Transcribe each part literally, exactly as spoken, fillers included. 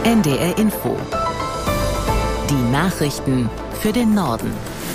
N D R Info. Die Nachrichten für den Norden.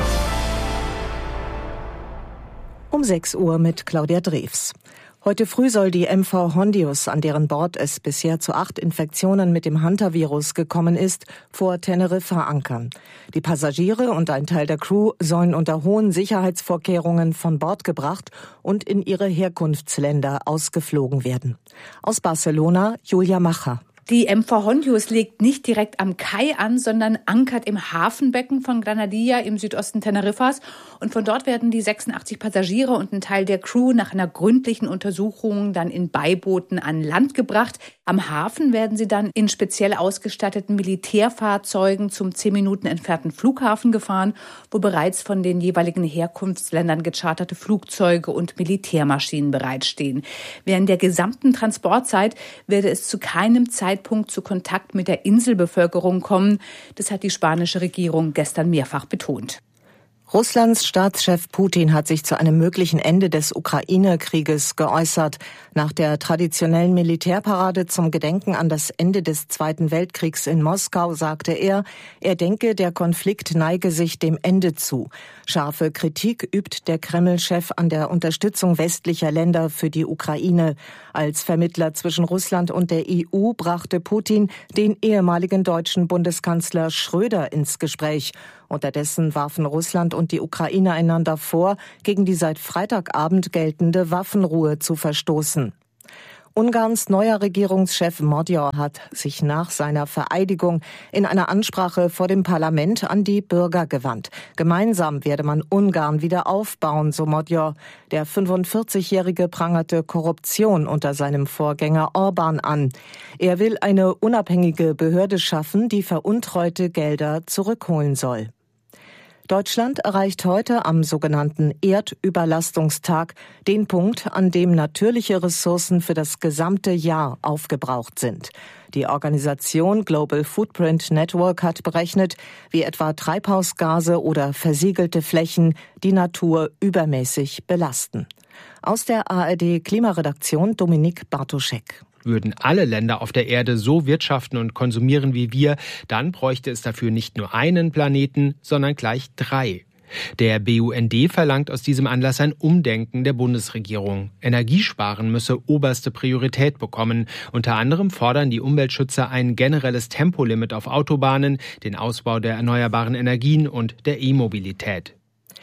Um sechs Uhr mit Claudia Drews. Heute früh soll die M V Hondius, an deren Bord es bisher zu acht Infektionen mit dem Hantavirus gekommen ist, vor Teneriffa ankern. Die Passagiere und ein Teil der Crew sollen unter hohen Sicherheitsvorkehrungen von Bord gebracht und in ihre Herkunftsländer ausgeflogen werden. Aus Barcelona, Julia Macher. Die M V Hondius legt nicht direkt am Kai an, sondern ankert im Hafenbecken von Granadilla im Südosten Teneriffas. Und von dort werden die sechsundachtzig Passagiere und ein Teil der Crew nach einer gründlichen Untersuchung dann in Beibooten an Land gebracht. Am Hafen werden sie dann in speziell ausgestatteten Militärfahrzeugen zum zehn Minuten entfernten Flughafen gefahren, wo bereits von den jeweiligen Herkunftsländern gecharterte Flugzeuge und Militärmaschinen bereitstehen. Während der gesamten Transportzeit werde es zu keinem Zeitpunkt zu Kontakt mit der Inselbevölkerung kommen. Das hat die spanische Regierung gestern mehrfach betont. Russlands Staatschef Putin hat sich zu einem möglichen Ende des Ukraine-Krieges geäußert. Nach der traditionellen Militärparade zum Gedenken an das Ende des Zweiten Weltkriegs in Moskau sagte er, er denke, der Konflikt neige sich dem Ende zu. Scharfe Kritik übt der Kreml-Chef an der Unterstützung westlicher Länder für die Ukraine. Als Vermittler zwischen Russland und der E U brachte Putin den ehemaligen deutschen Bundeskanzler Schröder ins Gespräch. Unterdessen warfen Russland und die Ukraine einander vor, gegen die seit Freitagabend geltende Waffenruhe zu verstoßen. Ungarns neuer Regierungschef Magyar hat sich nach seiner Vereidigung in einer Ansprache vor dem Parlament an die Bürger gewandt. Gemeinsam werde man Ungarn wieder aufbauen, so Magyar. Der fünfundvierzigjährige prangerte Korruption unter seinem Vorgänger Orbán an. Er will eine unabhängige Behörde schaffen, die veruntreute Gelder zurückholen soll. Deutschland erreicht heute am sogenannten Erdüberlastungstag den Punkt, an dem natürliche Ressourcen für das gesamte Jahr aufgebraucht sind. Die Organisation Global Footprint Network hat berechnet, wie etwa Treibhausgase oder versiegelte Flächen die Natur übermäßig belasten. Aus der A R D-Klimaredaktion Dominik Bartoschek. Würden alle Länder auf der Erde so wirtschaften und konsumieren wie wir, dann bräuchte es dafür nicht nur einen Planeten, sondern gleich drei. Der B U N D verlangt aus diesem Anlass ein Umdenken der Bundesregierung. Energiesparen müsse oberste Priorität bekommen. Unter anderem fordern die Umweltschützer ein generelles Tempolimit auf Autobahnen, den Ausbau der erneuerbaren Energien und der E-Mobilität.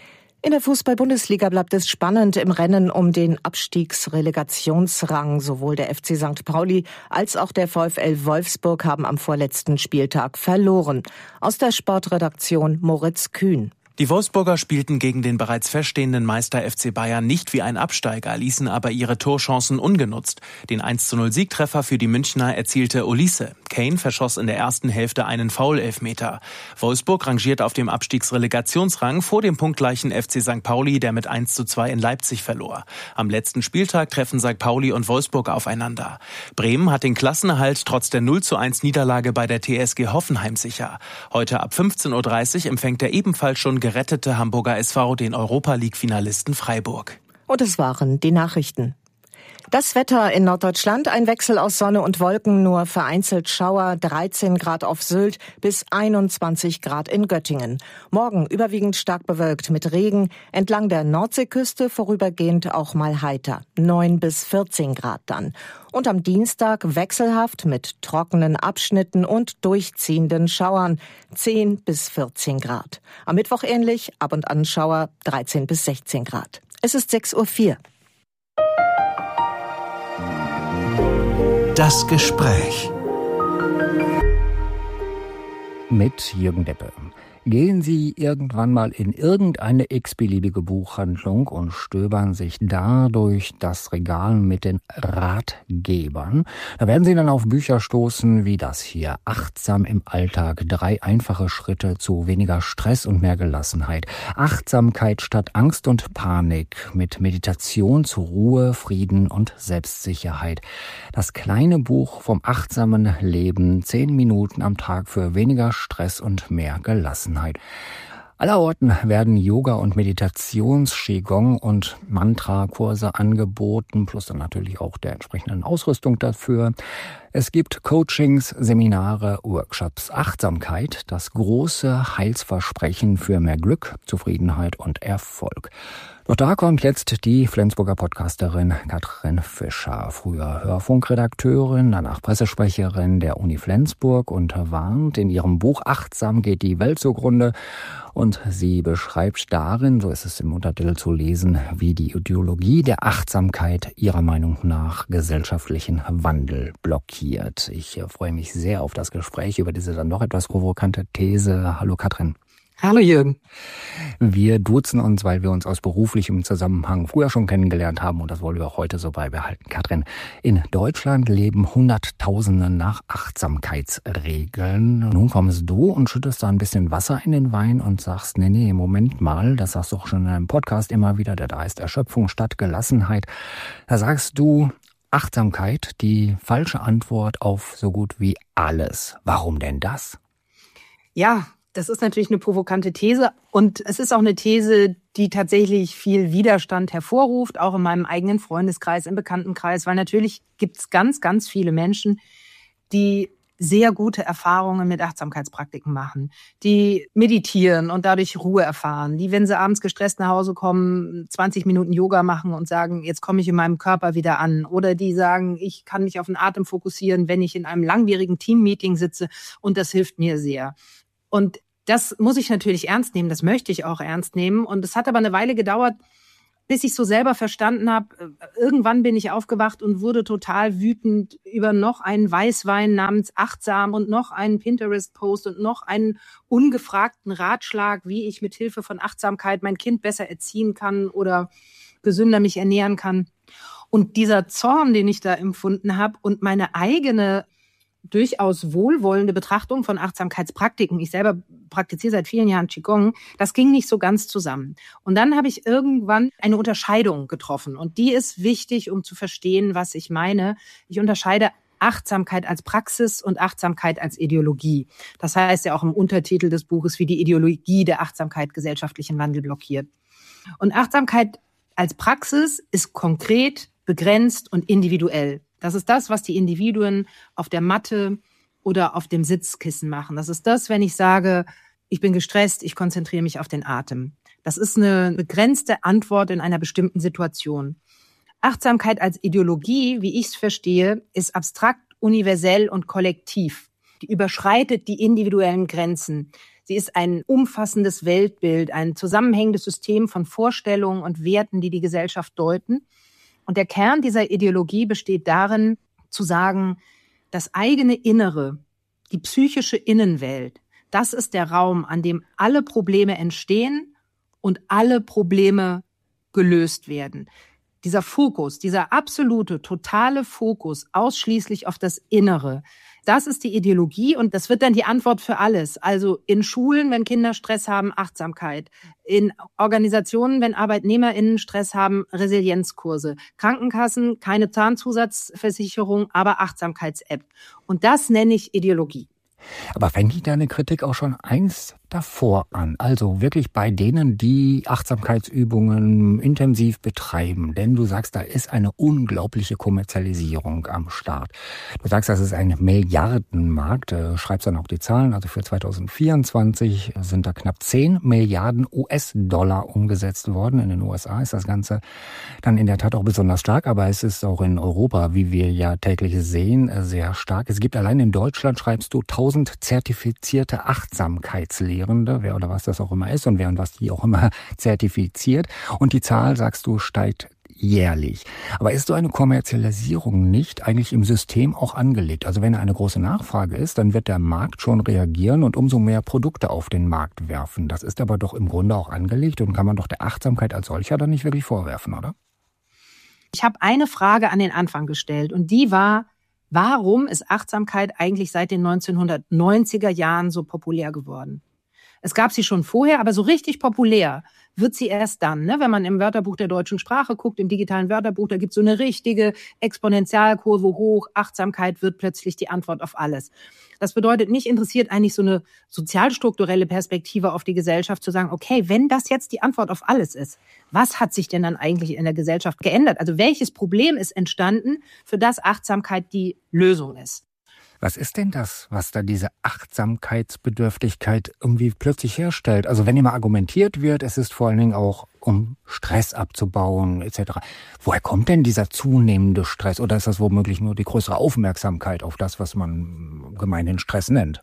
In der Fußball-Bundesliga bleibt es spannend im Rennen um den Abstiegsrelegationsrang. Sowohl der F C Sankt Pauli als auch der VfL Wolfsburg haben am vorletzten Spieltag verloren. Aus der Sportredaktion Moritz Kühn. Die Wolfsburger spielten gegen den bereits feststehenden Meister F C Bayern nicht wie ein Absteiger, ließen aber ihre Torchancen ungenutzt. Den eins zu null Siegtreffer für die Münchner erzielte Olise. Kane verschoss in der ersten Hälfte einen Foul-Elfmeter. Wolfsburg rangiert auf dem Abstiegsrelegationsrang vor dem punktgleichen F C Sankt Pauli, der mit eins zu zwei in Leipzig verlor. Am letzten Spieltag treffen Sankt Pauli und Wolfsburg aufeinander. Bremen hat den Klassenerhalt trotz der null zu eins Niederlage bei der T S G Hoffenheim sicher. Heute ab fünfzehn Uhr dreißig empfängt der ebenfalls schon gerettete Hamburger S V den Europa-League-Finalisten Freiburg. Und es waren die Nachrichten. Das Wetter in Norddeutschland, ein Wechsel aus Sonne und Wolken, nur vereinzelt Schauer, dreizehn Grad auf Sylt bis einundzwanzig Grad in Göttingen. Morgen überwiegend stark bewölkt mit Regen, entlang der Nordseeküste vorübergehend auch mal heiter, neun bis vierzehn Grad dann. Und am Dienstag wechselhaft mit trockenen Abschnitten und durchziehenden Schauern, zehn bis vierzehn Grad. Am Mittwoch ähnlich, ab und an Schauer, dreizehn bis sechzehn Grad. Es ist sechs Uhr vier. Das Gespräch mit Jürgen Deppe. Gehen Sie irgendwann mal in irgendeine x-beliebige Buchhandlung und stöbern sich da durch das Regal mit den Ratgebern. Da werden Sie dann auf Bücher stoßen wie das hier. Achtsam im Alltag. Drei einfache Schritte zu weniger Stress und mehr Gelassenheit. Achtsamkeit statt Angst und Panik. Mit Meditation zu Ruhe, Frieden und Selbstsicherheit. Das kleine Buch vom achtsamen Leben. Zehn Minuten am Tag für weniger Stress und mehr Gelassenheit. Allerorten werden Yoga- und Meditations-Qigong- und Mantra-Kurse angeboten, plus dann natürlich auch der entsprechenden Ausrüstung dafür. Es gibt Coachings, Seminare, Workshops. Achtsamkeit, das große Heilsversprechen für mehr Glück, Zufriedenheit und Erfolg. Doch da kommt jetzt die Flensburger Podcasterin Katrin Fischer, früher Hörfunkredakteurin, danach Pressesprecherin der Uni Flensburg, und warnt in ihrem Buch Achtsam geht die Welt zugrunde. Und sie beschreibt darin, so ist es im Untertitel zu lesen, wie die Ideologie der Achtsamkeit ihrer Meinung nach gesellschaftlichen Wandel blockiert. Ich freue mich sehr auf das Gespräch über diese dann doch etwas provokante These. Hallo Katrin. Hallo Jürgen. Wir duzen uns, weil wir uns aus beruflichem Zusammenhang früher schon kennengelernt haben, und das wollen wir auch heute so beibehalten. Katrin, in Deutschland leben Hunderttausende nach Achtsamkeitsregeln. Nun kommst du und schüttest da ein bisschen Wasser in den Wein und sagst, nee, nee, Moment mal, das sagst du auch schon in einem Podcast immer wieder, der da heißt Erschöpfung statt Gelassenheit. Da sagst du, Achtsamkeit, die falsche Antwort auf so gut wie alles. Warum denn das? Ja, das ist natürlich eine provokante These, und es ist auch eine These, die tatsächlich viel Widerstand hervorruft, auch in meinem eigenen Freundeskreis, im Bekanntenkreis, weil natürlich gibt es ganz, ganz viele Menschen, die sehr gute Erfahrungen mit Achtsamkeitspraktiken machen, die meditieren und dadurch Ruhe erfahren, die, wenn sie abends gestresst nach Hause kommen, zwanzig Minuten Yoga machen und sagen, jetzt komme ich in meinem Körper wieder an, oder die sagen, ich kann mich auf den Atem fokussieren, wenn ich in einem langwierigen Teammeeting sitze, und das hilft mir sehr. Und das muss ich natürlich ernst nehmen, das möchte ich auch ernst nehmen. Und es hat aber eine Weile gedauert, bis ich so selber verstanden habe. Irgendwann bin ich aufgewacht und wurde total wütend über noch einen Weißwein namens Achtsam und noch einen Pinterest-Post und noch einen ungefragten Ratschlag, wie ich mit Hilfe von Achtsamkeit mein Kind besser erziehen kann oder gesünder mich ernähren kann. Und dieser Zorn, den ich da empfunden habe, und meine eigene durchaus wohlwollende Betrachtung von Achtsamkeitspraktiken, ich selber praktiziere seit vielen Jahren Qigong, das ging nicht so ganz zusammen. Und dann habe ich irgendwann eine Unterscheidung getroffen, und die ist wichtig, um zu verstehen, was ich meine. Ich unterscheide Achtsamkeit als Praxis und Achtsamkeit als Ideologie. Das heißt ja auch im Untertitel des Buches, wie die Ideologie der Achtsamkeit gesellschaftlichen Wandel blockiert. Und Achtsamkeit als Praxis ist konkret, begrenzt und individuell. Das ist das, was die Individuen auf der Matte oder auf dem Sitzkissen machen. Das ist das, wenn ich sage, ich bin gestresst, ich konzentriere mich auf den Atem. Das ist eine begrenzte Antwort in einer bestimmten Situation. Achtsamkeit als Ideologie, wie ich es verstehe, ist abstrakt, universell und kollektiv. Die überschreitet die individuellen Grenzen. Sie ist ein umfassendes Weltbild, ein zusammenhängendes System von Vorstellungen und Werten, die die Gesellschaft deuten. Und der Kern dieser Ideologie besteht darin, zu sagen, das eigene Innere, die psychische Innenwelt, das ist der Raum, an dem alle Probleme entstehen und alle Probleme gelöst werden. Dieser Fokus, dieser absolute, totale Fokus ausschließlich auf das Innere, das ist die Ideologie, und das wird dann die Antwort für alles. Also in Schulen, wenn Kinder Stress haben, Achtsamkeit. In Organisationen, wenn ArbeitnehmerInnen Stress haben, Resilienzkurse. Krankenkassen, keine Zahnzusatzversicherung, aber Achtsamkeits-App. Und das nenne ich Ideologie. Aber fängt die deine Kritik auch schon eins davor an? Also wirklich bei denen, die Achtsamkeitsübungen intensiv betreiben. Denn du sagst, da ist eine unglaubliche Kommerzialisierung am Start. Du sagst, das ist ein Milliardenmarkt. Du schreibst dann auch die Zahlen. Also für zwanzig vierundzwanzig sind da knapp zehn Milliarden U S-Dollar umgesetzt worden. In den U S A ist das Ganze dann in der Tat auch besonders stark. Aber es ist auch in Europa, wie wir ja täglich sehen, sehr stark. Es gibt allein in Deutschland, schreibst du, tausend zertifizierte Achtsamkeitslehrende, wer oder was das auch immer ist und wer und was die auch immer zertifiziert. Und die Zahl, sagst du, steigt jährlich. Aber ist so eine Kommerzialisierung nicht eigentlich im System auch angelegt? Also wenn eine große Nachfrage ist, dann wird der Markt schon reagieren und umso mehr Produkte auf den Markt werfen. Das ist aber doch im Grunde auch angelegt und kann man doch der Achtsamkeit als solcher dann nicht wirklich vorwerfen, oder? Ich habe eine Frage an den Anfang gestellt, und die war, warum ist Achtsamkeit eigentlich seit den neunzehnhundertneunziger Jahren so populär geworden? Es gab sie schon vorher, aber so richtig populär wird sie erst dann, ne? Wenn man im Wörterbuch der deutschen Sprache guckt, im digitalen Wörterbuch, da gibt es so eine richtige Exponentialkurve hoch. Achtsamkeit wird plötzlich die Antwort auf alles. Das bedeutet, mich interessiert eigentlich so eine sozialstrukturelle Perspektive auf die Gesellschaft, zu sagen, okay, wenn das jetzt die Antwort auf alles ist, was hat sich denn dann eigentlich in der Gesellschaft geändert? Also welches Problem ist entstanden, für das Achtsamkeit die Lösung ist? Was ist denn das, was da diese Achtsamkeitsbedürftigkeit irgendwie plötzlich herstellt? Also wenn immer argumentiert wird, es ist vor allen Dingen auch, um Stress abzubauen et cetera. Woher kommt denn dieser zunehmende Stress? Oder ist das womöglich nur die größere Aufmerksamkeit auf das, was man gemeinhin Stress nennt?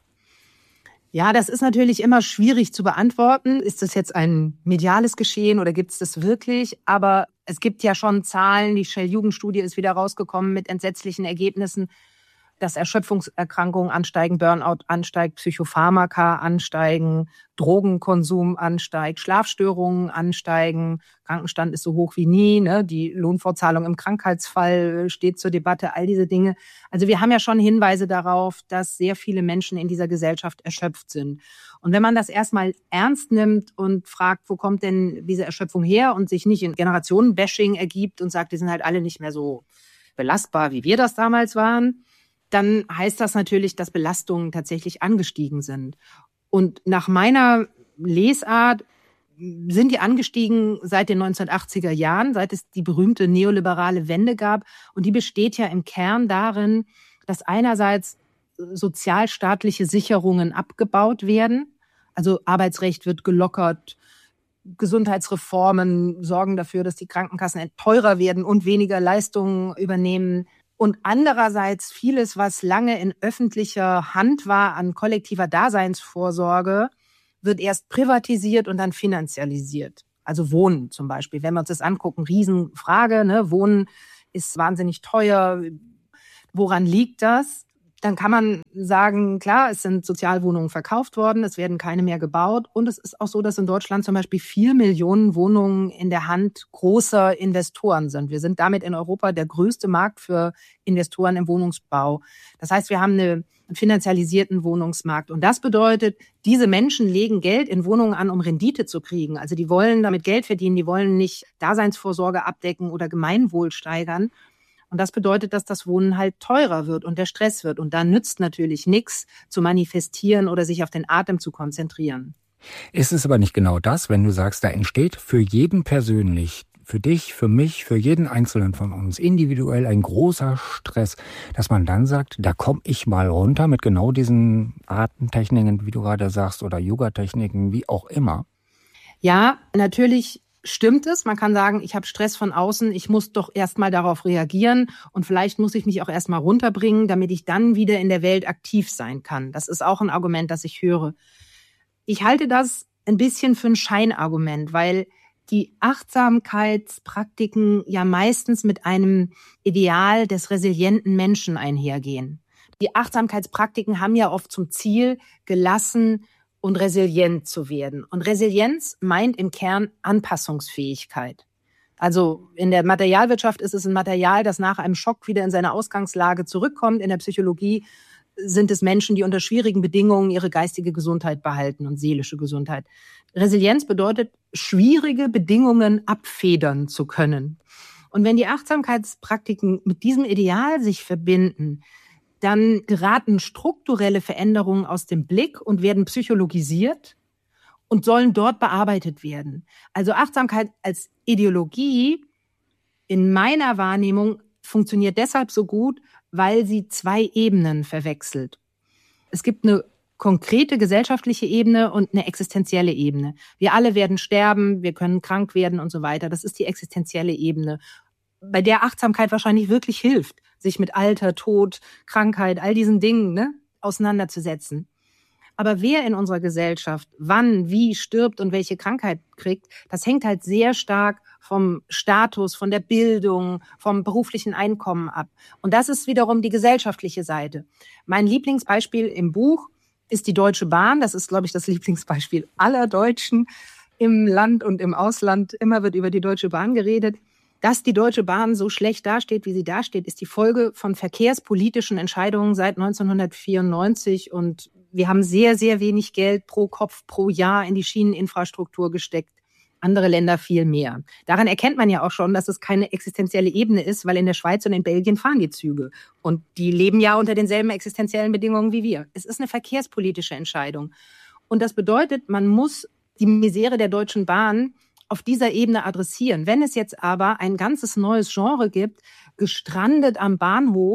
Ja, das ist natürlich immer schwierig zu beantworten. Ist das jetzt ein mediales Geschehen oder gibt es das wirklich? Aber es gibt ja schon Zahlen, die Shell-Jugendstudie ist wieder rausgekommen mit entsetzlichen Ergebnissen, dass Erschöpfungserkrankungen ansteigen, Burnout ansteigt, Psychopharmaka ansteigen, Drogenkonsum ansteigt, Schlafstörungen ansteigen, Krankenstand ist so hoch wie nie, ne? Die Lohnfortzahlung im Krankheitsfall steht zur Debatte, all diese Dinge. Also wir haben ja schon Hinweise darauf, dass sehr viele Menschen in dieser Gesellschaft erschöpft sind. Und wenn man das erstmal ernst nimmt und fragt, wo kommt denn diese Erschöpfung her und sich nicht in Generationenbashing ergibt und sagt, die sind halt alle nicht mehr so belastbar, wie wir das damals waren, dann heißt das natürlich, dass Belastungen tatsächlich angestiegen sind. Und nach meiner Lesart sind die angestiegen seit den neunzehnhundertachtziger Jahren, seit es die berühmte neoliberale Wende gab. Und die besteht ja im Kern darin, dass einerseits sozialstaatliche Sicherungen abgebaut werden. Also Arbeitsrecht wird gelockert, Gesundheitsreformen sorgen dafür, dass die Krankenkassen teurer werden und weniger Leistungen übernehmen. Und andererseits vieles, was lange in öffentlicher Hand war an kollektiver Daseinsvorsorge, wird erst privatisiert und dann finanzialisiert. Also Wohnen zum Beispiel. Wenn wir uns das angucken, Riesenfrage, ne? Wohnen ist wahnsinnig teuer. Woran liegt das? Dann kann man sagen, klar, es sind Sozialwohnungen verkauft worden, es werden keine mehr gebaut. Und es ist auch so, dass in Deutschland zum Beispiel vier Millionen Wohnungen in der Hand großer Investoren sind. Wir sind damit in Europa der größte Markt für Investoren im Wohnungsbau. Das heißt, wir haben eine, einen finanzialisierten Wohnungsmarkt. Und das bedeutet, diese Menschen legen Geld in Wohnungen an, um Rendite zu kriegen. Also die wollen damit Geld verdienen, die wollen nicht Daseinsvorsorge abdecken oder Gemeinwohl steigern. Und das bedeutet, dass das Wohnen halt teurer wird und der Stress wird. Und da nützt natürlich nichts zu manifestieren oder sich auf den Atem zu konzentrieren. Ist es aber nicht genau das, wenn du sagst, da entsteht für jeden persönlich, für dich, für mich, für jeden Einzelnen von uns individuell ein großer Stress, dass man dann sagt, da komme ich mal runter mit genau diesen Atemtechniken, wie du gerade sagst, oder Yoga-Techniken, wie auch immer? Ja, natürlich stimmt es. Man kann sagen, ich habe Stress von außen, ich muss doch erstmal darauf reagieren und vielleicht muss ich mich auch erstmal runterbringen, damit ich dann wieder in der Welt aktiv sein kann. Das ist auch ein Argument, das ich höre. Ich halte das ein bisschen für ein Scheinargument, weil die Achtsamkeitspraktiken ja meistens mit einem Ideal des resilienten Menschen einhergehen. Die Achtsamkeitspraktiken haben ja oft zum Ziel, gelassen und resilient zu werden. Und Resilienz meint im Kern Anpassungsfähigkeit. Also in der Materialwirtschaft ist es ein Material, das nach einem Schock wieder in seine Ausgangslage zurückkommt. In der Psychologie sind es Menschen, die unter schwierigen Bedingungen ihre geistige Gesundheit behalten und seelische Gesundheit. Resilienz bedeutet, schwierige Bedingungen abfedern zu können. Und wenn die Achtsamkeitspraktiken mit diesem Ideal sich verbinden, dann geraten strukturelle Veränderungen aus dem Blick und werden psychologisiert und sollen dort bearbeitet werden. Also Achtsamkeit als Ideologie in meiner Wahrnehmung funktioniert deshalb so gut, weil sie zwei Ebenen verwechselt. Es gibt eine konkrete gesellschaftliche Ebene und eine existenzielle Ebene. Wir alle werden sterben, wir können krank werden und so weiter. Das ist die existenzielle Ebene, bei der Achtsamkeit wahrscheinlich wirklich hilft, sich mit Alter, Tod, Krankheit, all diesen Dingen ne, auseinanderzusetzen. Aber wer in unserer Gesellschaft wann, wie stirbt und welche Krankheit kriegt, das hängt halt sehr stark vom Status, von der Bildung, vom beruflichen Einkommen ab. Und das ist wiederum die gesellschaftliche Seite. Mein Lieblingsbeispiel im Buch ist die Deutsche Bahn. Das ist, glaube ich, das Lieblingsbeispiel aller Deutschen im Land und im Ausland. Immer wird über die Deutsche Bahn geredet. Dass die Deutsche Bahn so schlecht dasteht, wie sie dasteht, ist die Folge von verkehrspolitischen Entscheidungen seit neunzehnhundertvierundneunzig. Und wir haben sehr, sehr wenig Geld pro Kopf, pro Jahr in die Schieneninfrastruktur gesteckt. Andere Länder viel mehr. Daran erkennt man ja auch schon, dass es keine existenzielle Ebene ist, weil in der Schweiz und in Belgien fahren die Züge. Und die leben ja unter denselben existenziellen Bedingungen wie wir. Es ist eine verkehrspolitische Entscheidung. Und das bedeutet, man muss die Misere der Deutschen Bahn auf dieser Ebene adressieren. Wenn es jetzt aber ein ganzes neues Genre gibt, gestrandet am Bahnhof,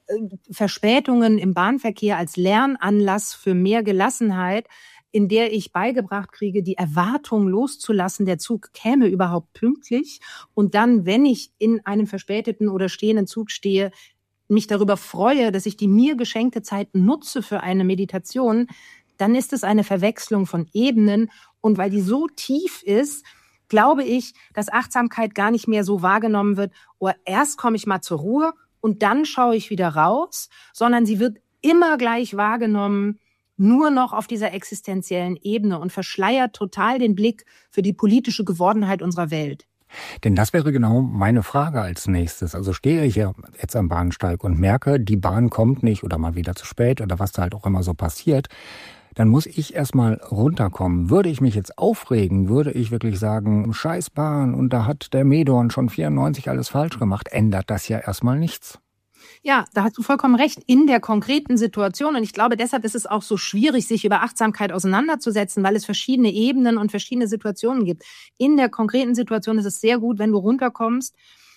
Verspätungen im Bahnverkehr als Lernanlass für mehr Gelassenheit, in der ich beigebracht kriege, die Erwartung loszulassen, der Zug käme überhaupt pünktlich. Und dann, wenn ich in einem verspäteten oder stehenden Zug stehe, mich darüber freue, dass ich die mir geschenkte Zeit nutze für eine Meditation, dann ist es eine Verwechslung von Ebenen. Und weil die so tief ist, glaube ich, dass Achtsamkeit gar nicht mehr so wahrgenommen wird, oh, erst komme ich mal zur Ruhe und dann schaue ich wieder raus, sondern sie wird immer gleich wahrgenommen, nur noch auf dieser existenziellen Ebene und verschleiert total den Blick für die politische Gewordenheit unserer Welt. Denn das wäre genau meine Frage als nächstes. Also stehe ich ja jetzt am Bahnsteig und merke, die Bahn kommt nicht oder mal wieder zu spät oder was da halt auch immer so passiert. Dann muss ich erstmal runterkommen. Würde ich mich jetzt aufregen, würde ich wirklich sagen, scheiß Bahn und da hat der Medorn schon vierundneunzig alles falsch gemacht, ändert das ja erstmal nichts. Ja, da hast du vollkommen recht, in der konkreten Situation. Und ich glaube, deshalb ist es auch so schwierig, sich über Achtsamkeit auseinanderzusetzen, weil es verschiedene Ebenen und verschiedene Situationen gibt. In der konkreten Situation ist es sehr gut, wenn du runterkommst.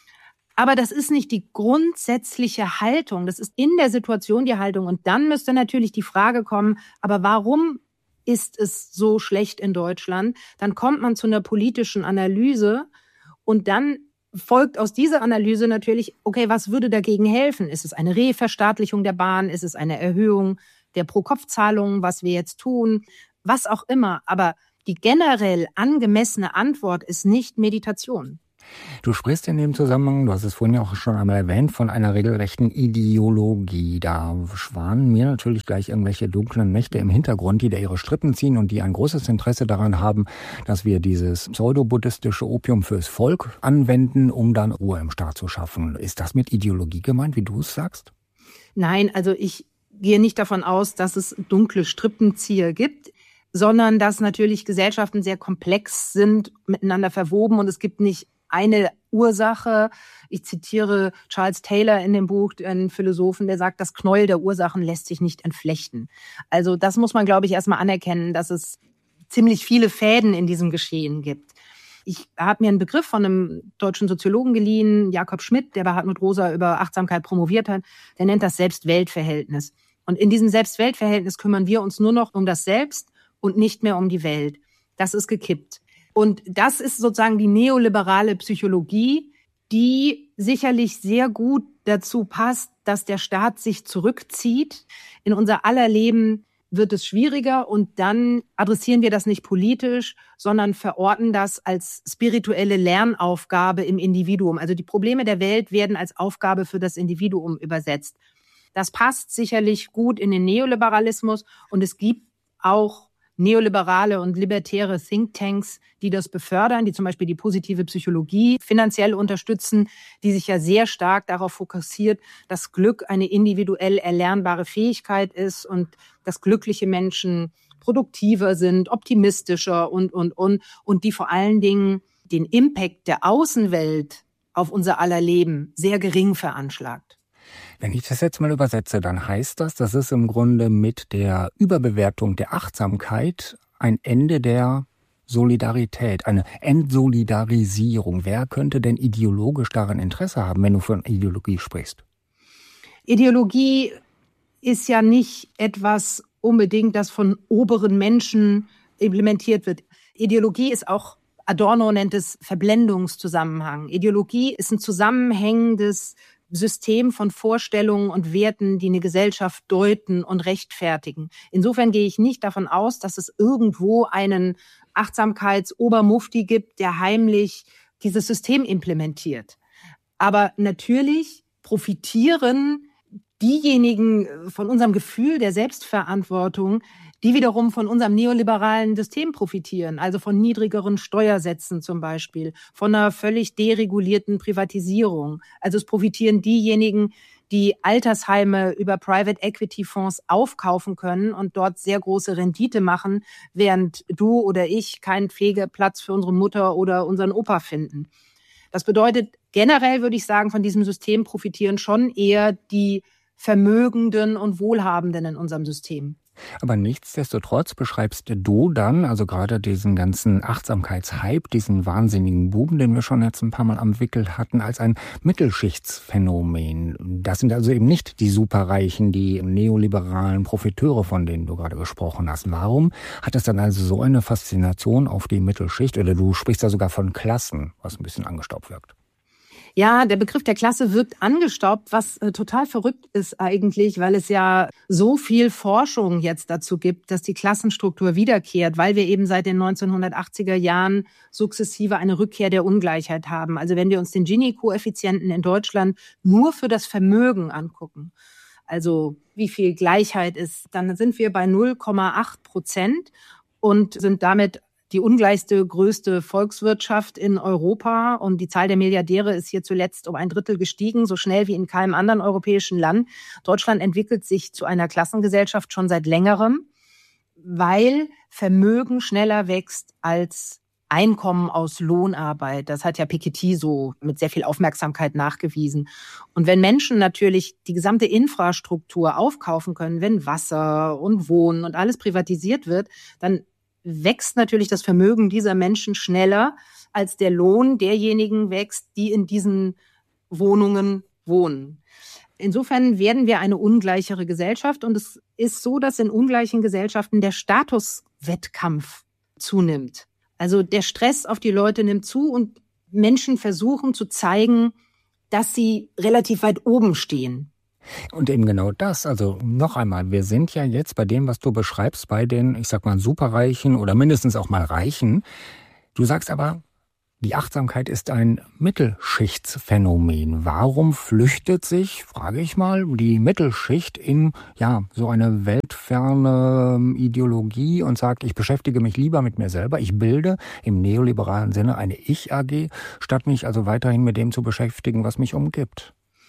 Aber das ist nicht die grundsätzliche Haltung. Das ist in der Situation die Haltung. Und dann müsste natürlich die Frage kommen, aber warum ist es so schlecht in Deutschland? Dann kommt man zu einer politischen Analyse und dann folgt aus dieser Analyse natürlich, okay, was würde dagegen helfen? Ist es eine Reverstaatlichung der Bahn? Ist es eine Erhöhung der Pro-Kopf-Zahlungen, was wir jetzt tun? Was auch immer. Aber die generell angemessene Antwort ist nicht Meditation. Du sprichst in dem Zusammenhang, du hast es vorhin ja auch schon einmal erwähnt, von einer regelrechten Ideologie. Da schwanen mir natürlich gleich irgendwelche dunklen Mächte im Hintergrund, die da ihre Strippen ziehen und die ein großes Interesse daran haben, dass wir dieses pseudo-buddhistische Opium fürs Volk anwenden, um dann Ruhe im Staat zu schaffen. Ist das mit Ideologie gemeint, wie du es sagst? Nein, also ich gehe nicht davon aus, dass es dunkle Strippenzieher gibt, sondern dass natürlich Gesellschaften sehr komplex sind, miteinander verwoben und es gibt nicht eine Ursache. Ich zitiere Charles Taylor in dem Buch, einen Philosophen, der sagt, das Knäuel der Ursachen lässt sich nicht entflechten. Also das muss man, glaube ich, erstmal anerkennen, dass es ziemlich viele Fäden in diesem Geschehen gibt. Ich habe mir einen Begriff von einem deutschen Soziologen geliehen, Jakob Schmidt, der bei Hartmut Rosa über Achtsamkeit promoviert hat. Der nennt das Selbst-Welt-Verhältnis. Und in diesem Selbst-Welt-Verhältnis kümmern wir uns nur noch um das Selbst und nicht mehr um die Welt. Das ist gekippt. Und das ist sozusagen die neoliberale Psychologie, die sicherlich sehr gut dazu passt, dass der Staat sich zurückzieht. In unser aller Leben wird es schwieriger und dann adressieren wir das nicht politisch, sondern verorten das als spirituelle Lernaufgabe im Individuum. Also die Probleme der Welt werden als Aufgabe für das Individuum übersetzt. Das passt sicherlich gut in den Neoliberalismus und es gibt auch neoliberale und libertäre Thinktanks, die das befördern, die zum Beispiel die positive Psychologie finanziell unterstützen, die sich ja sehr stark darauf fokussiert, dass Glück eine individuell erlernbare Fähigkeit ist und dass glückliche Menschen produktiver sind, optimistischer und, und, und, und die vor allen Dingen den Impact der Außenwelt auf unser aller Leben sehr gering veranschlagt. Wenn ich das jetzt mal übersetze, dann heißt das, das ist im Grunde mit der Überbewertung der Achtsamkeit ein Ende der Solidarität, eine Entsolidarisierung. Wer könnte denn ideologisch daran Interesse haben, wenn du von Ideologie sprichst? Ideologie ist ja nicht etwas unbedingt, das von oberen Menschen implementiert wird. Ideologie ist auch, Adorno nennt es Verblendungszusammenhang. Ideologie ist ein zusammenhängendes System von Vorstellungen und Werten, die eine Gesellschaft deuten und rechtfertigen. Insofern gehe ich nicht davon aus, dass es irgendwo einen Achtsamkeits-Obermufti gibt, der heimlich dieses System implementiert. Aber natürlich profitieren diejenigen von unserem Gefühl der Selbstverantwortung, die wiederum von unserem neoliberalen System profitieren, also von niedrigeren Steuersätzen zum Beispiel, von einer völlig deregulierten Privatisierung. Also es profitieren diejenigen, die Altersheime über Private Equity Fonds aufkaufen können und dort sehr große Rendite machen, während du oder ich keinen Pflegeplatz für unsere Mutter oder unseren Opa finden. Das bedeutet, generell würde ich sagen, von diesem System profitieren schon eher die Vermögenden und Wohlhabenden in unserem System. Aber nichtsdestotrotz beschreibst du dann, also gerade diesen ganzen Achtsamkeitshype, diesen wahnsinnigen Boom, den wir schon jetzt ein paar Mal am Wickel hatten, als ein Mittelschichtsphänomen. Das sind also eben nicht die Superreichen, die neoliberalen Profiteure, von denen du gerade gesprochen hast. Warum hat es dann also so eine Faszination auf die Mittelschicht? Oder du sprichst da sogar von Klassen, was ein bisschen angestaubt wirkt. Ja, der Begriff der Klasse wirkt angestaubt, was äh, total verrückt ist eigentlich, weil es ja so viel Forschung jetzt dazu gibt, dass die Klassenstruktur wiederkehrt, weil wir eben seit den neunzehnhundertachtziger Jahren sukzessive eine Rückkehr der Ungleichheit haben. Also wenn wir uns den Gini-Koeffizienten in Deutschland nur für das Vermögen angucken, also wie viel Gleichheit ist, dann sind wir bei null Komma acht Prozent und sind damit die ungleichste, größte Volkswirtschaft in Europa. Und die Zahl der Milliardäre ist hier zuletzt um ein Drittel gestiegen, so schnell wie in keinem anderen europäischen Land. Deutschland entwickelt sich zu einer Klassengesellschaft schon seit längerem, weil Vermögen schneller wächst als Einkommen aus Lohnarbeit. Das hat ja Piketty so mit sehr viel Aufmerksamkeit nachgewiesen. Und wenn Menschen natürlich die gesamte Infrastruktur aufkaufen können, wenn Wasser und Wohnen und alles privatisiert wird, dann wächst natürlich das Vermögen dieser Menschen schneller, als der Lohn derjenigen wächst, die in diesen Wohnungen wohnen. Insofern werden wir eine ungleichere Gesellschaft und es ist so, dass in ungleichen Gesellschaften der Statuswettkampf zunimmt. Also der Stress auf die Leute nimmt zu und Menschen versuchen zu zeigen, dass sie relativ weit oben stehen. Und eben genau das, also noch einmal, wir sind ja jetzt bei dem, was du beschreibst, bei den, ich sag mal, Superreichen oder mindestens auch mal Reichen. Du sagst aber, die Achtsamkeit ist ein Mittelschichtsphänomen. Warum flüchtet sich, frage ich mal, die Mittelschicht in ja so eine weltferne Ideologie und sagt, ich beschäftige mich lieber mit mir selber, ich bilde im neoliberalen Sinne eine Ich-A G, statt mich also weiterhin mit dem zu beschäftigen, was mich umgibt?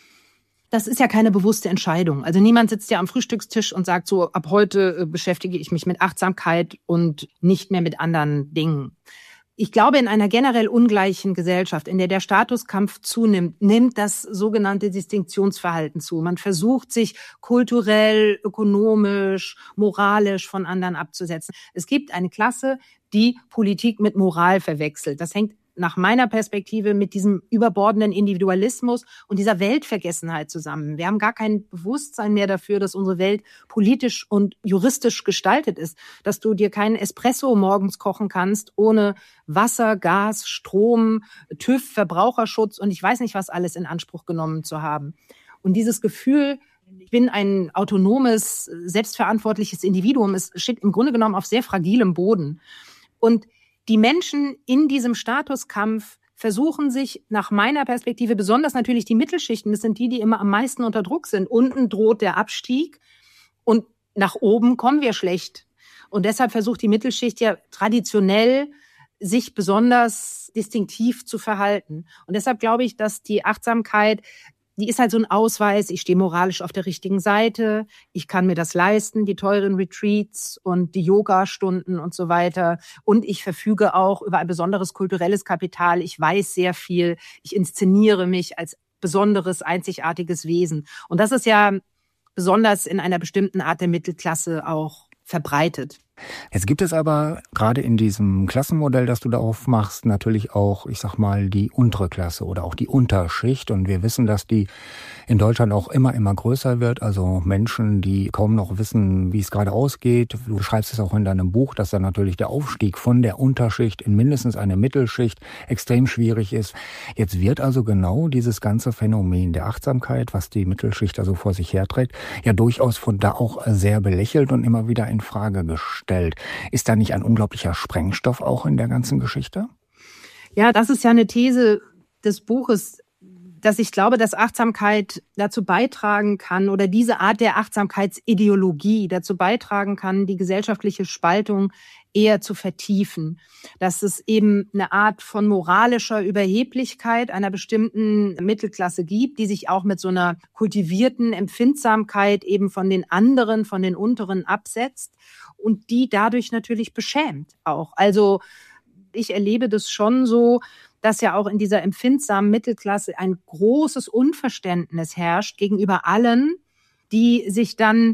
Das ist ja keine bewusste Entscheidung. Also niemand sitzt ja am Frühstückstisch und sagt so, ab heute beschäftige ich mich mit Achtsamkeit und nicht mehr mit anderen Dingen. Ich glaube, in einer generell ungleichen Gesellschaft, in der der Statuskampf zunimmt, nimmt das sogenannte Distinktionsverhalten zu. Man versucht, sich kulturell, ökonomisch, moralisch von anderen abzusetzen. Es gibt eine Klasse, die Politik mit Moral verwechselt. Das hängt nach meiner Perspektive mit diesem überbordenden Individualismus und dieser Weltvergessenheit zusammen. Wir haben gar kein Bewusstsein mehr dafür, dass unsere Welt politisch und juristisch gestaltet ist, dass du dir keinen Espresso morgens kochen kannst ohne Wasser, Gas, Strom, TÜV, Verbraucherschutz und ich weiß nicht, was alles in Anspruch genommen zu haben. Und dieses Gefühl, ich bin ein autonomes, selbstverantwortliches Individuum, es steht im Grunde genommen auf sehr fragilem Boden. Und die Menschen in diesem Statuskampf versuchen sich nach meiner Perspektive, besonders natürlich die Mittelschichten, das sind die, die immer am meisten unter Druck sind. Unten droht der Abstieg und nach oben kommen wir schlecht. Und deshalb versucht die Mittelschicht ja traditionell, sich besonders distinktiv zu verhalten. Und deshalb glaube ich, dass die Achtsamkeit, die ist halt so ein Ausweis, ich stehe moralisch auf der richtigen Seite, ich kann mir das leisten, die teuren Retreats und die Yoga-Stunden und so weiter. Und ich verfüge auch über ein besonderes kulturelles Kapital, ich weiß sehr viel, ich inszeniere mich als besonderes, einzigartiges Wesen. Und das ist ja besonders in einer bestimmten Art der Mittelklasse auch verbreitet. Jetzt gibt es aber gerade in diesem Klassenmodell, das du da aufmachst, natürlich auch, ich sag mal, die untere Klasse oder auch die Unterschicht. Und wir wissen, dass die in Deutschland auch immer, immer größer wird. Also Menschen, die kaum noch wissen, wie es gerade ausgeht. Du schreibst es auch in deinem Buch, dass dann natürlich der Aufstieg von der Unterschicht in mindestens eine Mittelschicht extrem schwierig ist. Jetzt wird also genau dieses ganze Phänomen der Achtsamkeit, was die Mittelschicht also vor sich herträgt, ja durchaus von da auch sehr belächelt und immer wieder in Frage gestellt. Ist da nicht ein unglaublicher Sprengstoff auch in der ganzen Geschichte? Ja, das ist ja eine These des Buches, dass ich glaube, dass Achtsamkeit dazu beitragen kann oder diese Art der Achtsamkeitsideologie dazu beitragen kann, die gesellschaftliche Spaltung eher zu vertiefen. Dass es eben eine Art von moralischer Überheblichkeit einer bestimmten Mittelklasse gibt, die sich auch mit so einer kultivierten Empfindsamkeit eben von den anderen, von den Unteren absetzt und die dadurch natürlich beschämt auch. Also ich erlebe das schon so, dass ja auch in dieser empfindsamen Mittelklasse ein großes Unverständnis herrscht gegenüber allen, die sich dann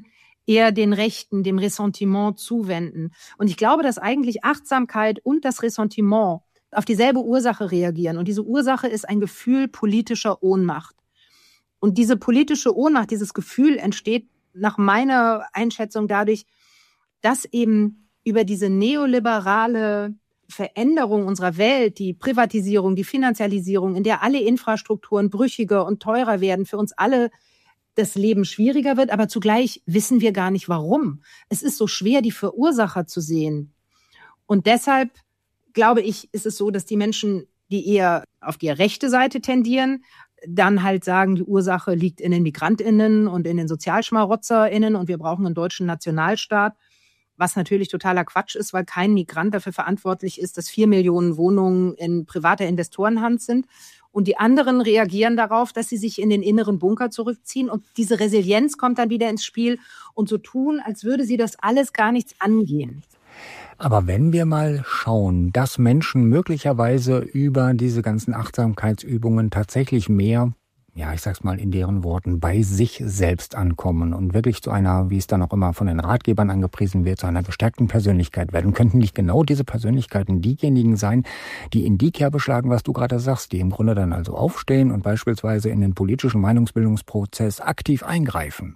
eher den Rechten, dem Ressentiment zuwenden. Und ich glaube, dass eigentlich Achtsamkeit und das Ressentiment auf dieselbe Ursache reagieren. Und diese Ursache ist ein Gefühl politischer Ohnmacht. Und diese politische Ohnmacht, dieses Gefühl entsteht nach meiner Einschätzung dadurch, dass eben über diese neoliberale Veränderung unserer Welt, die Privatisierung, die Finanzialisierung, in der alle Infrastrukturen brüchiger und teurer werden, für uns alle das Leben schwieriger wird, aber zugleich wissen wir gar nicht, warum. Es ist so schwer, die Verursacher zu sehen. Und deshalb glaube ich, ist es so, dass die Menschen, die eher auf die rechte Seite tendieren, dann halt sagen, die Ursache liegt in den MigrantInnen und in den SozialschmarotzerInnen und wir brauchen einen deutschen Nationalstaat, was natürlich totaler Quatsch ist, weil kein Migrant dafür verantwortlich ist, dass vier Millionen Wohnungen in privater Investorenhand sind. Und die anderen reagieren darauf, dass sie sich in den inneren Bunker zurückziehen und diese Resilienz kommt dann wieder ins Spiel und so tun, als würde sie das alles gar nichts angehen. Aber wenn wir mal schauen, dass Menschen möglicherweise über diese ganzen Achtsamkeitsübungen tatsächlich mehr, ja, ich sag's mal in deren Worten, bei sich selbst ankommen und wirklich zu einer, wie es dann auch immer von den Ratgebern angepriesen wird, zu einer gestärkten Persönlichkeit werden, könnten nicht genau diese Persönlichkeiten diejenigen sein, die in die Kerbe schlagen, was du gerade sagst, die im Grunde dann also aufstehen und beispielsweise in den politischen Meinungsbildungsprozess aktiv eingreifen?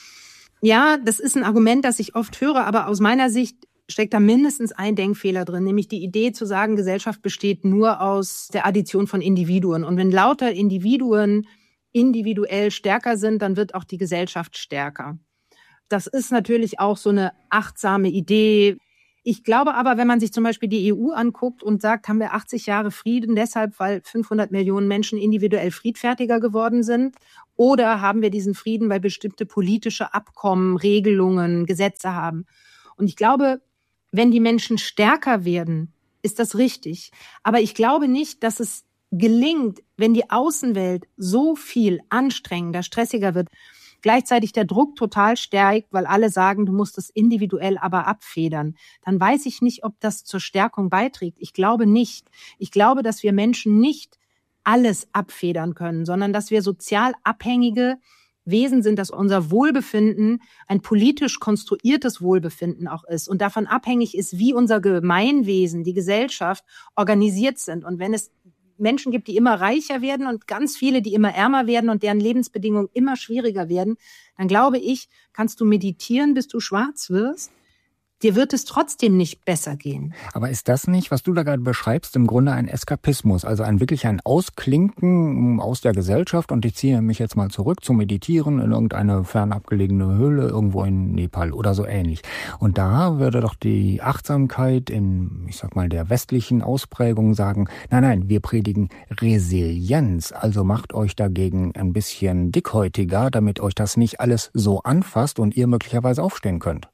Ja, das ist ein Argument, das ich oft höre, aber aus meiner Sicht steckt da mindestens ein Denkfehler drin, nämlich die Idee zu sagen, Gesellschaft besteht nur aus der Addition von Individuen. Und wenn lauter Individuen individuell stärker sind, dann wird auch die Gesellschaft stärker. Das ist natürlich auch so eine achtsame Idee. Ich glaube aber, wenn man sich zum Beispiel die E U anguckt und sagt, haben wir achtzig Jahre Frieden, deshalb, weil fünfhundert Millionen Menschen individuell friedfertiger geworden sind, oder haben wir diesen Frieden, weil bestimmte politische Abkommen, Regelungen, Gesetze haben. Und ich glaube, wenn die Menschen stärker werden, ist das richtig. Aber ich glaube nicht, dass es gelingt, wenn die Außenwelt so viel anstrengender, stressiger wird, gleichzeitig der Druck total steigt, weil alle sagen, du musst es individuell aber abfedern. Dann weiß ich nicht, ob das zur Stärkung beiträgt. Ich glaube nicht. Ich glaube, dass wir Menschen nicht alles abfedern können, sondern dass wir sozial abhängige Wesen sind, dass unser Wohlbefinden ein politisch konstruiertes Wohlbefinden auch ist und davon abhängig ist, wie unser Gemeinwesen, die Gesellschaft organisiert sind. Und wenn es Menschen gibt, die immer reicher werden und ganz viele, die immer ärmer werden und deren Lebensbedingungen immer schwieriger werden, dann glaube ich, kannst du meditieren, bis du schwarz wirst. Dir wird es trotzdem nicht besser gehen. Aber ist das nicht, was du da gerade beschreibst, im Grunde ein Eskapismus, also ein wirklich ein Ausklinken aus der Gesellschaft und ich ziehe mich jetzt mal zurück zu meditieren in irgendeine fernabgelegene Höhle irgendwo in Nepal oder so ähnlich. Und da würde doch die Achtsamkeit in, ich sag mal, der westlichen Ausprägung sagen, nein, nein, wir predigen Resilienz, also macht euch dagegen ein bisschen dickhäutiger, damit euch das nicht alles so anfasst und ihr möglicherweise aufstehen könnt.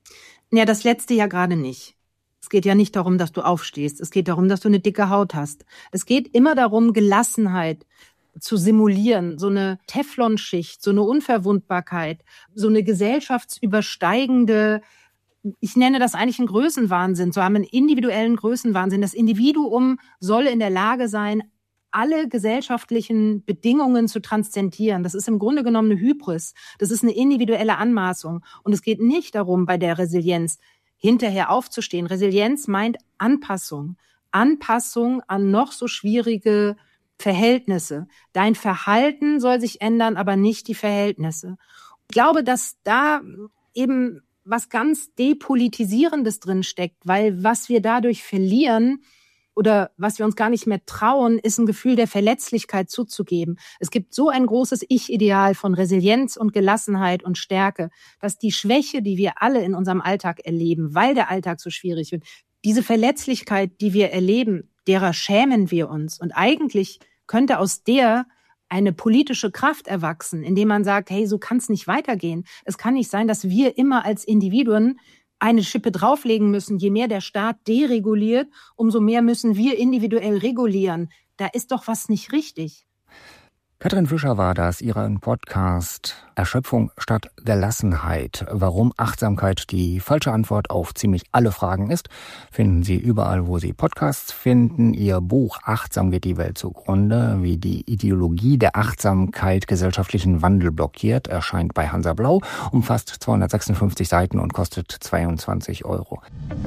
Ja, das Letzte ja gerade nicht. Es geht ja nicht darum, dass du aufstehst. Es geht darum, dass du eine dicke Haut hast. Es geht immer darum, Gelassenheit zu simulieren, so eine Teflonschicht, so eine Unverwundbarkeit, so eine gesellschaftsübersteigende, ich nenne das eigentlich einen Größenwahnsinn, so haben einen individuellen Größenwahnsinn. Das Individuum soll in der Lage sein, alle gesellschaftlichen Bedingungen zu transzendieren. Das ist im Grunde genommen eine Hybris. Das ist eine individuelle Anmaßung. Und es geht nicht darum, bei der Resilienz hinterher aufzustehen. Resilienz meint Anpassung. Anpassung an noch so schwierige Verhältnisse. Dein Verhalten soll sich ändern, aber nicht die Verhältnisse. Ich glaube, dass da eben was ganz Depolitisierendes drin steckt, weil was wir dadurch verlieren, oder was wir uns gar nicht mehr trauen, ist ein Gefühl der Verletzlichkeit zuzugeben. Es gibt so ein großes Ich-Ideal von Resilienz und Gelassenheit und Stärke, dass die Schwäche, die wir alle in unserem Alltag erleben, weil der Alltag so schwierig wird, diese Verletzlichkeit, die wir erleben, derer schämen wir uns. Und eigentlich könnte aus der eine politische Kraft erwachsen, indem man sagt, hey, so kann es nicht weitergehen. Es kann nicht sein, dass wir immer als Individuen eine Schippe drauflegen müssen. Je mehr der Staat dereguliert, umso mehr müssen wir individuell regulieren. Da ist doch was nicht richtig. Katrin Fischer war das, ihren Podcast Erschöpfung statt Gelassenheit. Warum Achtsamkeit die falsche Antwort auf ziemlich alle Fragen ist, finden Sie überall, wo Sie Podcasts finden. Ihr Buch Achtsam geht die Welt zugrunde, wie die Ideologie der Achtsamkeit gesellschaftlichen Wandel blockiert, erscheint bei Hansa Blau, umfasst zweihundertsechsundfünfzig Seiten und kostet zweiundzwanzig Euro.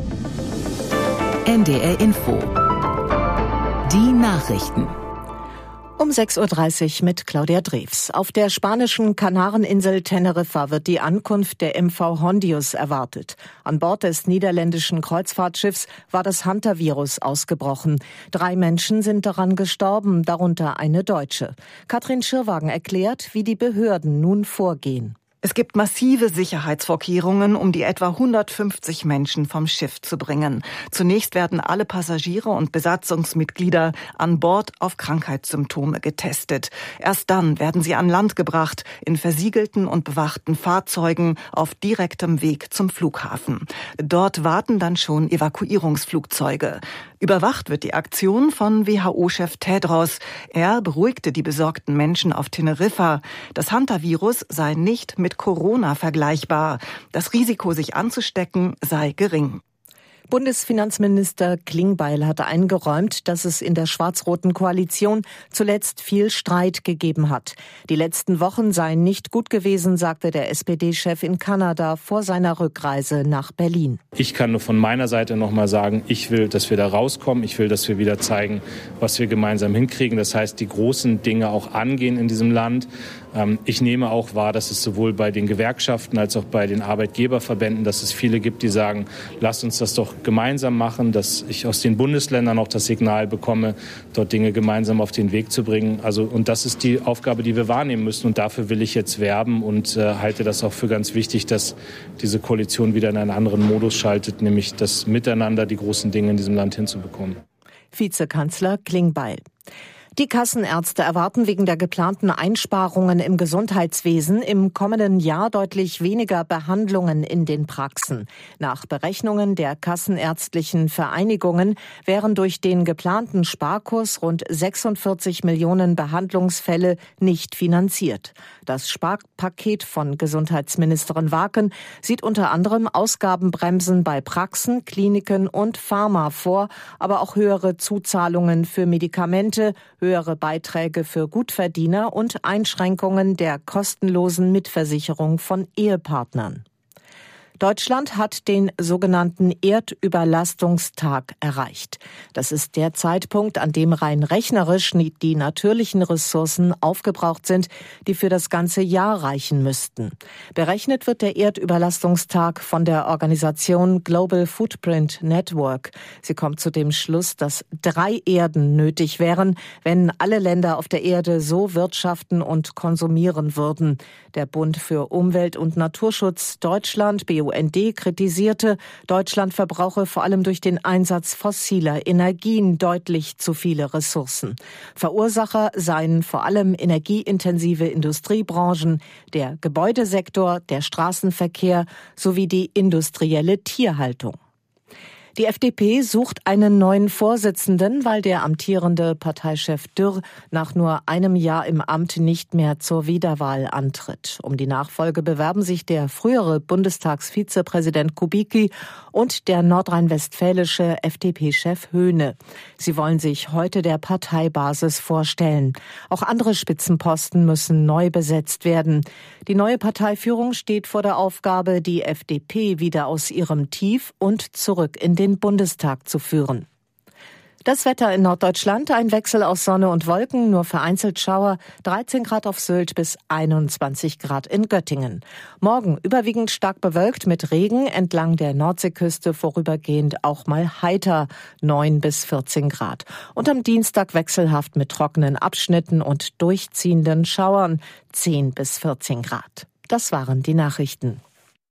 N D R Info. Die Nachrichten. Um sechs Uhr dreißig mit Claudia Drews. Auf der spanischen Kanareninsel Teneriffa wird die Ankunft der M V Hondius erwartet. An Bord des niederländischen Kreuzfahrtschiffs war das Hantavirus ausgebrochen. Drei Menschen sind daran gestorben, darunter eine Deutsche. Katrin Schirwagen erklärt, wie die Behörden nun vorgehen. Es gibt massive Sicherheitsvorkehrungen, um die etwa hundertfünfzig Menschen vom Schiff zu bringen. Zunächst werden alle Passagiere und Besatzungsmitglieder an Bord auf Krankheitssymptome getestet. Erst dann werden sie an Land gebracht, in versiegelten und bewachten Fahrzeugen auf direktem Weg zum Flughafen. Dort warten dann schon Evakuierungsflugzeuge. Überwacht wird die Aktion von W H O-Chef Tedros. Er beruhigte die besorgten Menschen auf Teneriffa. Das Hantavirus sei nicht mit Corona vergleichbar. Das Risiko, sich anzustecken, sei gering. Bundesfinanzminister Klingbeil hatte eingeräumt, dass es in der schwarz-roten Koalition zuletzt viel Streit gegeben hat. Die letzten Wochen seien nicht gut gewesen, sagte der S P D-Chef in Kanada vor seiner Rückreise nach Berlin. Ich kann nur von meiner Seite noch mal sagen, ich will, dass wir da rauskommen. Ich will, dass wir wieder zeigen, was wir gemeinsam hinkriegen. Das heißt, die großen Dinge auch angehen in diesem Land. Ich nehme auch wahr, dass es sowohl bei den Gewerkschaften als auch bei den Arbeitgeberverbänden, dass es viele gibt, die sagen, lasst uns das doch gemeinsam machen, dass ich aus den Bundesländern auch das Signal bekomme, dort Dinge gemeinsam auf den Weg zu bringen. Also, und das ist die Aufgabe, die wir wahrnehmen müssen. Und dafür will ich jetzt werben und äh, halte das auch für ganz wichtig, dass diese Koalition wieder in einen anderen Modus schaltet, nämlich das Miteinander, die großen Dinge in diesem Land hinzubekommen. Vizekanzler Klingbeil. Die Kassenärzte erwarten wegen der geplanten Einsparungen im Gesundheitswesen im kommenden Jahr deutlich weniger Behandlungen in den Praxen. Nach Berechnungen der kassenärztlichen Vereinigungen wären durch den geplanten Sparkurs rund sechsundvierzig Millionen Behandlungsfälle nicht finanziert. Das Sparpaket von Gesundheitsministerin Waken sieht unter anderem Ausgabenbremsen bei Praxen, Kliniken und Pharma vor, aber auch höhere Zuzahlungen für Medikamente, höhere Beiträge für Gutverdiener und Einschränkungen der kostenlosen Mitversicherung von Ehepartnern. Deutschland hat den sogenannten Erdüberlastungstag erreicht. Das ist der Zeitpunkt, an dem rein rechnerisch die natürlichen Ressourcen aufgebraucht sind, die für das ganze Jahr reichen müssten. Berechnet wird der Erdüberlastungstag von der Organisation Global Footprint Network. Sie kommt zu dem Schluss, dass drei Erden nötig wären, wenn alle Länder auf der Erde so wirtschaften und konsumieren würden. Der Bund für Umwelt und Naturschutz Deutschland, B U N D, kritisierte, Deutschland verbrauche vor allem durch den Einsatz fossiler Energien deutlich zu viele Ressourcen. Verursacher seien vor allem energieintensive Industriebranchen, der Gebäudesektor, der Straßenverkehr sowie die industrielle Tierhaltung. Die F D P sucht einen neuen Vorsitzenden, weil der amtierende Parteichef Dürr nach nur einem Jahr im Amt nicht mehr zur Wiederwahl antritt. Um die Nachfolge bewerben sich der frühere Bundestagsvizepräsident Kubicki und der nordrhein-westfälische F D P-Chef Höhne. Sie wollen sich heute der Parteibasis vorstellen. Auch andere Spitzenposten müssen neu besetzt werden. Die neue Parteiführung steht vor der Aufgabe, die F D P wieder aus ihrem Tief und zurück in den Bundestag zu führen. Das Wetter in Norddeutschland, ein Wechsel aus Sonne und Wolken, nur vereinzelt Schauer, dreizehn Grad auf Sylt bis einundzwanzig Grad in Göttingen. Morgen überwiegend stark bewölkt mit Regen, entlang der Nordseeküste vorübergehend auch mal heiter, neun bis vierzehn Grad. Und am Dienstag wechselhaft mit trockenen Abschnitten und durchziehenden Schauern, zehn bis vierzehn Grad. Das waren die Nachrichten.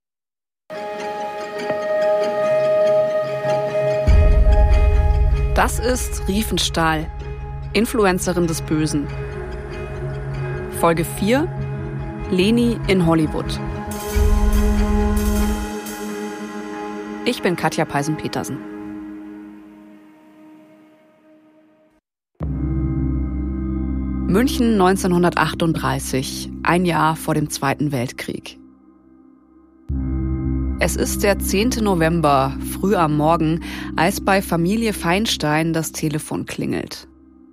Das ist Riefenstahl, Influencerin des Bösen. Folge vier: Leni in Hollywood. Ich bin Katja Peisen-Petersen. München neunzehnhundertachtunddreißig, ein Jahr vor dem Zweiten Weltkrieg. Es ist der zehnte November, früh am Morgen, als bei Familie Feinstein das Telefon klingelt.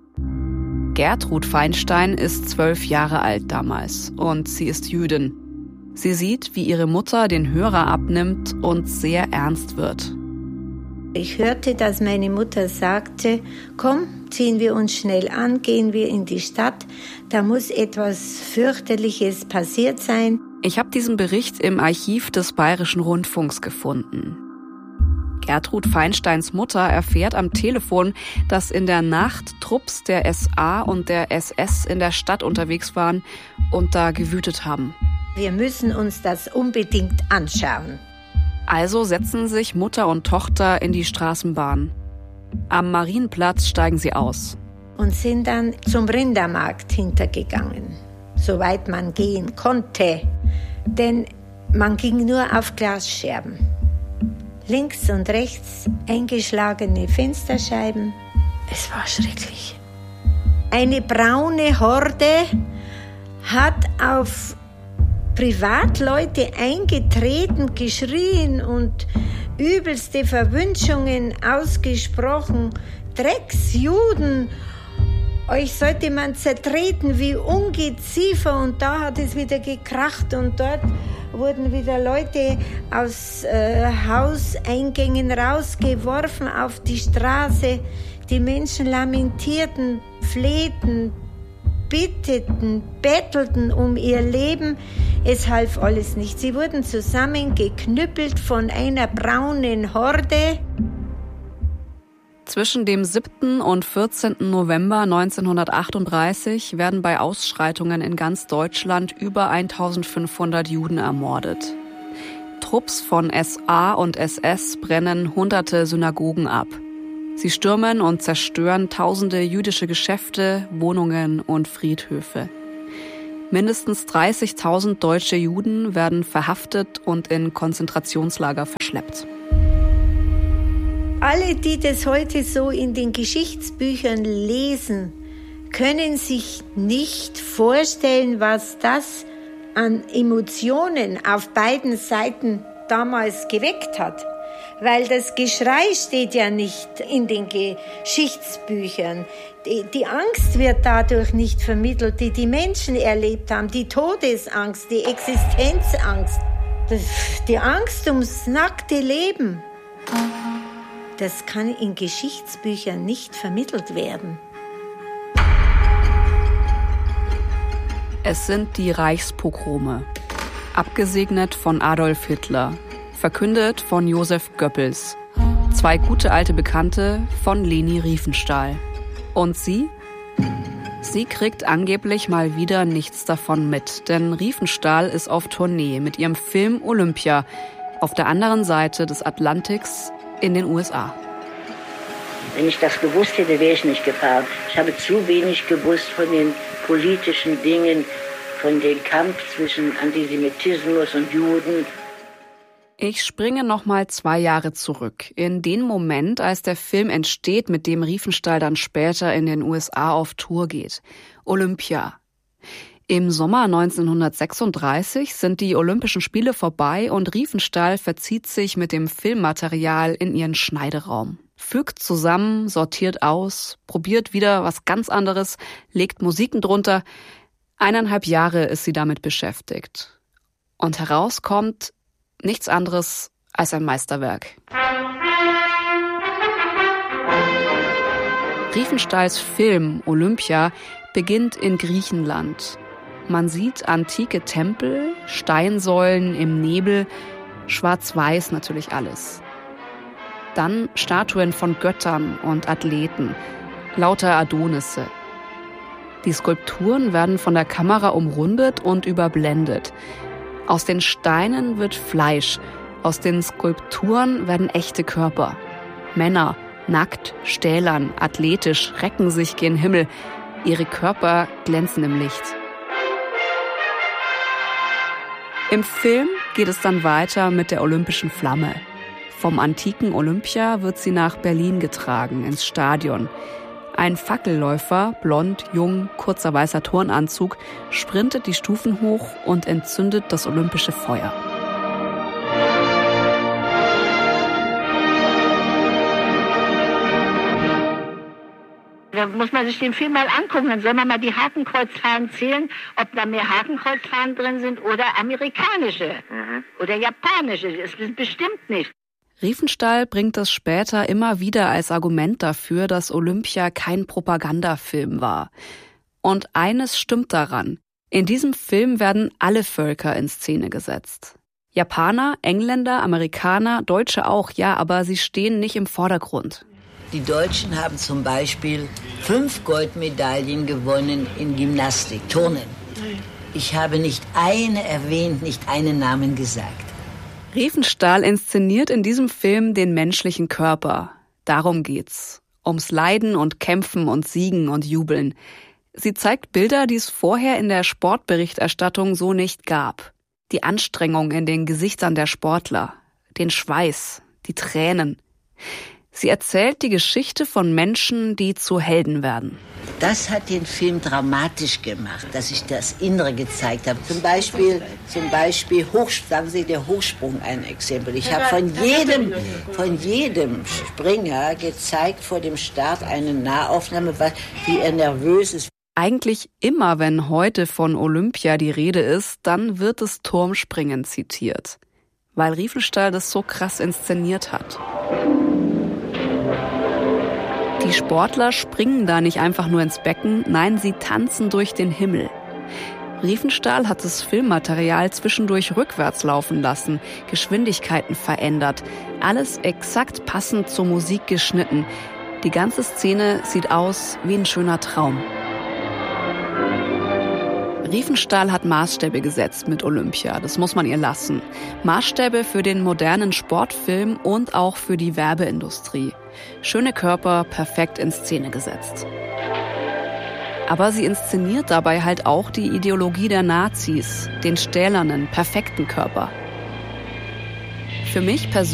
Gertrud Feinstein ist zwölf Jahre alt damals und sie ist Jüdin. Sie sieht, wie ihre Mutter den Hörer abnimmt und sehr ernst wird. Ich hörte, dass meine Mutter sagte, komm, ziehen wir uns schnell an, gehen wir in die Stadt, da muss etwas fürchterliches passiert sein. Ich habe diesen Bericht im Archiv des Bayerischen Rundfunks gefunden. Gertrud Feinsteins Mutter erfährt am Telefon, dass in der Nacht Trupps der S A und der S S in der Stadt unterwegs waren und da gewütet haben. Wir müssen uns das unbedingt anschauen. Also setzen sich Mutter und Tochter in die Straßenbahn. Am Marienplatz steigen sie aus. Und sind dann zum Rindermarkt hintergegangen, soweit man gehen konnte. Denn man ging nur auf Glasscherben. Links und rechts eingeschlagene Fensterscheiben. Es war schrecklich. Eine braune Horde hat auf Privatleute eingetreten, geschrien und übelste Verwünschungen ausgesprochen. Drecksjuden, euch sollte man zertreten wie Ungeziefer. Und da hat es wieder gekracht und dort wurden wieder Leute aus äh, Hauseingängen rausgeworfen auf die Straße. Die Menschen lamentierten, flehten, bitteten, bettelten um ihr Leben. Es half alles nicht. Sie wurden zusammengeknüppelt von einer braunen Horde. Zwischen dem siebten und vierzehnten November neunzehnhundertachtunddreißig werden bei Ausschreitungen in ganz Deutschland über eintausendfünfhundert Juden ermordet. Trupps von S A und S S brennen hunderte Synagogen ab. Sie stürmen und zerstören tausende jüdische Geschäfte, Wohnungen und Friedhöfe. Mindestens dreißigtausend deutsche Juden werden verhaftet und in Konzentrationslager verschleppt. Alle, die das heute so in den Geschichtsbüchern lesen, können sich nicht vorstellen, was das an Emotionen auf beiden Seiten damals geweckt hat. Weil das Geschrei steht ja nicht in den Geschichtsbüchern. Die, die Angst wird dadurch nicht vermittelt, die die Menschen erlebt haben. Die Todesangst, die Existenzangst, das, die Angst ums nackte Leben. Das kann in Geschichtsbüchern nicht vermittelt werden. Es sind die Reichspogrome, abgesegnet von Adolf Hitler, verkündet von Josef Goebbels, zwei gute alte Bekannte von Leni Riefenstahl. Und sie? Sie kriegt angeblich mal wieder nichts davon mit, denn Riefenstahl ist auf Tournee mit ihrem Film Olympia auf der anderen Seite des Atlantiks in den U S A. Wenn ich das gewusst hätte, wäre ich nicht gefahren. Ich habe zu wenig gewusst von den politischen Dingen, von dem Kampf zwischen Antisemitismus und Juden. Ich springe noch mal zwei Jahre zurück, in den Moment, als der Film entsteht, mit dem Riefenstahl dann später in den U S A auf Tour geht. Olympia. Im Sommer neunzehnhundertsechsunddreißig sind die Olympischen Spiele vorbei und Riefenstahl verzieht sich mit dem Filmmaterial in ihren Schneideraum. Fügt zusammen, sortiert aus, probiert wieder was ganz anderes, legt Musiken drunter. Eineinhalb Jahre ist sie damit beschäftigt. Und heraus kommt nichts anderes als ein Meisterwerk. Riefenstahls Film Olympia beginnt in Griechenland. Man sieht antike Tempel, Steinsäulen im Nebel, schwarz-weiß natürlich alles. Dann Statuen von Göttern und Athleten, lauter Adonisse. Die Skulpturen werden von der Kamera umrundet und überblendet. Aus den Steinen wird Fleisch, aus den Skulpturen werden echte Körper. Männer, nackt, stählern, athletisch, recken sich gen Himmel. Ihre Körper glänzen im Licht. Im Film geht es dann weiter mit der olympischen Flamme. Vom antiken Olympia wird sie nach Berlin getragen, ins Stadion. Ein Fackelläufer, blond, jung, kurzer weißer Turnanzug, sprintet die Stufen hoch und entzündet das olympische Feuer. Da muss man sich den Film mal angucken, dann soll man mal die Hakenkreuzfahnen zählen, ob da mehr Hakenkreuzfahnen drin sind oder amerikanische mhm. oder japanische. Das ist bestimmt nicht. Riefenstahl bringt es später immer wieder als Argument dafür, dass Olympia kein Propagandafilm war. Und eines stimmt daran. In diesem Film werden alle Völker in Szene gesetzt. Japaner, Engländer, Amerikaner, Deutsche auch, ja, aber sie stehen nicht im Vordergrund. Die Deutschen haben zum Beispiel fünf Goldmedaillen gewonnen in Gymnastik, Turnen. Ich habe nicht eine erwähnt, nicht einen Namen gesagt. Riefenstahl inszeniert in diesem Film den menschlichen Körper. Darum geht's. Ums Leiden und Kämpfen und Siegen und Jubeln. Sie zeigt Bilder, die es vorher in der Sportberichterstattung so nicht gab. Die Anstrengung in den Gesichtern der Sportler, den Schweiß, die Tränen. Sie erzählt die Geschichte von Menschen, die zu Helden werden. Das hat den Film dramatisch gemacht, dass ich das Innere gezeigt habe. Zum Beispiel, zum Beispiel Hochsprung, sagen Sie, der Hochsprung ein Exempel. Ich habe von jedem, von jedem Springer gezeigt vor dem Start eine Nahaufnahme, wie er nervös ist. Eigentlich immer, wenn heute von Olympia die Rede ist, dann wird das Turmspringen zitiert, weil Riefenstahl das so krass inszeniert hat. Die Sportler springen da nicht einfach nur ins Becken, nein, sie tanzen durch den Himmel. Riefenstahl hat das Filmmaterial zwischendurch rückwärts laufen lassen, Geschwindigkeiten verändert, alles exakt passend zur Musik geschnitten. Die ganze Szene sieht aus wie ein schöner Traum. Riefenstahl hat Maßstäbe gesetzt mit Olympia, das muss man ihr lassen. Maßstäbe für den modernen Sportfilm und auch für die Werbeindustrie. Schöne Körper, perfekt in Szene gesetzt. Aber sie inszeniert dabei halt auch die Ideologie der Nazis, den stählernen, perfekten Körper. Für mich persönlich